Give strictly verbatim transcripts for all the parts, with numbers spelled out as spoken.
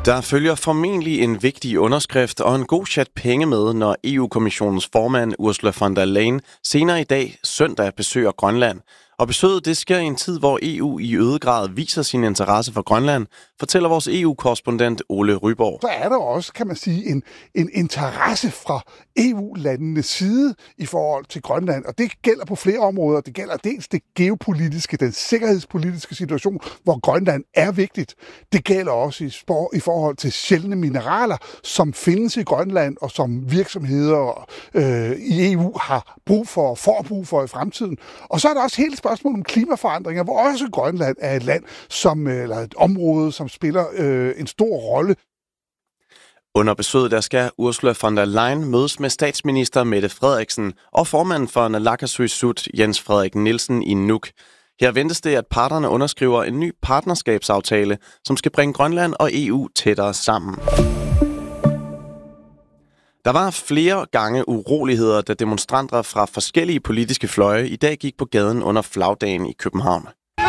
Der følger formentlig en vigtig underskrift og en god chat penge med, når E U-kommissionens formand Ursula von der Leyen senere i dag søndag besøger Grønland. Og besøget det sker i en tid, hvor E U i øget grad viser sin interesse for Grønland, fortæller vores E U-korrespondent Ole Ryborg. Så er der også, kan man sige, en, en interesse fra E U-landenes side i forhold til Grønland. Og det gælder på flere områder. Det gælder dels det geopolitiske, den sikkerhedspolitiske situation, hvor Grønland er vigtigt. Det gælder også i, spor, i forhold til sjældne mineraler, som findes i Grønland, og som virksomheder øh, i E U har brug for og får brug for i fremtiden. Og så er der også hele spørgsmål om klimaforandringer, hvor også Grønland er et land, som, eller et område, som spiller øh, en stor rolle. Under besøget der skal Ursula von der Leyen mødes med statsminister Mette Frederiksen og formanden for Naalakkersuisut Jens Frederik Nielsen i Nuuk. Her ventes det, at parterne underskriver en ny partnerskabsaftale, som skal bringe Grønland og E U tættere sammen. Der var flere gange uroligheder, da demonstranter fra forskellige politiske fløje i dag gik på gaden under flagdagen i København.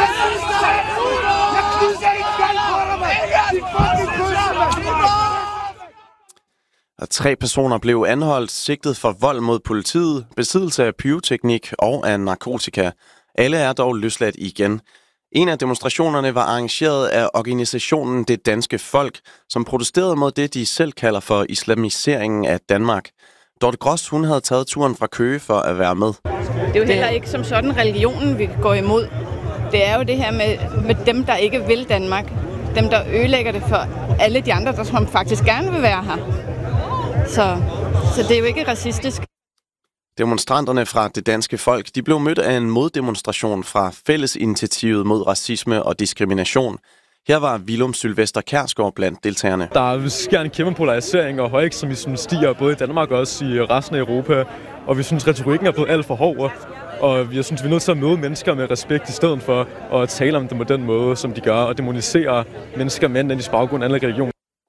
Og tre personer blev anholdt, sigtet for vold mod politiet, besiddelse af pyroteknik og af narkotika. Alle er dog løsladt igen. En af demonstrationerne var arrangeret af organisationen Det Danske Folk, som protesterede mod det, de selv kalder for islamiseringen af Danmark. Dorte Gross, hun havde taget turen fra Køge for at være med. Det er jo heller ikke som sådan religionen, vi går imod. Det er jo det her med, med dem, der ikke vil Danmark. Dem, der ødelægger det for alle de andre, der som faktisk gerne vil være her. Så, så det er jo ikke racistisk. Demonstranterne fra Det Danske Folk, de blev mødt af en moddemonstration fra Fællesinitiativet mod racisme og diskrimination. Her var Willum Sylvester Kjærsgaard blandt deltagerne. Der sker en kæmpe polarisering, og højekstremismen stiger både i Danmark og også i resten af Europa. Og vi synes, retorikken er blevet alt for hård. Og jeg synes, vi er nødt til at møde mennesker med respekt i stedet for at tale om dem på den måde, som de gør, og demonisere mennesker med anden baggrund anden religion.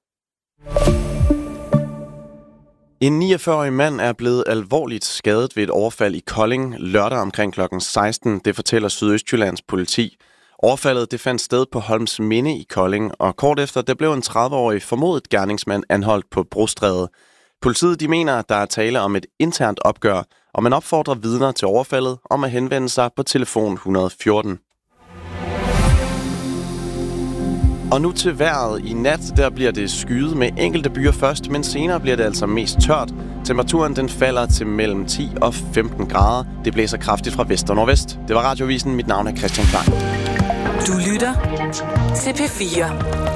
En niogfyrre-årig mand er blevet alvorligt skadet ved et overfald i Kolding lørdag omkring klokken seksten. Det fortæller Sydøstjyllands politi. Overfaldet det fandt sted på Holmsminde i Kolding, og kort efter der blev en tredive-årig formodet gerningsmand anholdt på Brostræde. Politiet de mener, at der er tale om et internt opgør, og man opfordrer vidner til overfaldet om at henvende sig på telefon et hundrede og fjorten. Og nu til vejret. I nat der bliver det skyet med enkelte byer først, men senere bliver det altså mest tørt. Temperaturen den falder til mellem ti og femten grader. Det blæser kraftigt fra vest og nordvest. Det var Radiovisen. Mit navn er Christian Klein. Du lytter til P fire.